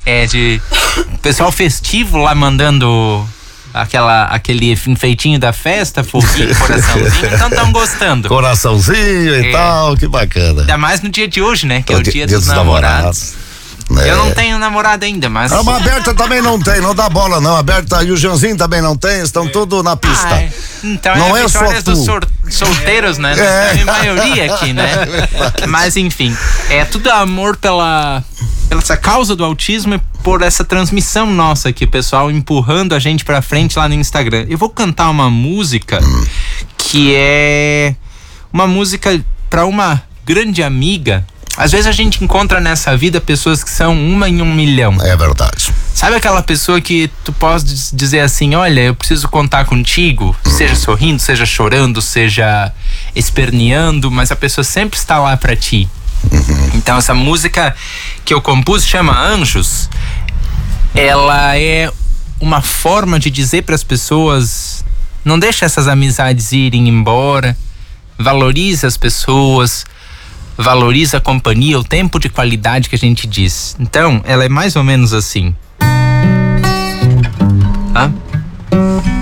de pessoal festivo lá mandando aquele enfeitinho da festa, fofinho, coraçãozinho, então estão gostando. Coraçãozinho e tal, que bacana. Ainda mais no dia de hoje, né? Que é o dia dos namorados. Eu não tenho namorada ainda, mas... A Berta também não tem, não dá bola não. A Berta e o Joãozinho também não tem, estão tudo na pista. Então não é a vitória dos solteiros, né? É. A maioria aqui, né? Mas enfim, é tudo amor pela essa causa do autismo e por essa transmissão nossa aqui, o pessoal empurrando a gente pra frente lá no Instagram. Eu vou cantar uma música que é uma música pra uma grande amiga. Às vezes a gente encontra nessa vida pessoas que são 1 em 1 milhão. É verdade. Sabe aquela pessoa que tu pode dizer assim, olha, eu preciso contar contigo, seja sorrindo, seja chorando, seja esperneando, mas a pessoa sempre está lá pra ti. Então essa música que eu compus chama Anjos. Ela é uma forma de dizer para as pessoas, não deixa essas amizades irem embora, valoriza as pessoas, valoriza a companhia, o tempo de qualidade que a gente diz. Então, ela é mais ou menos assim.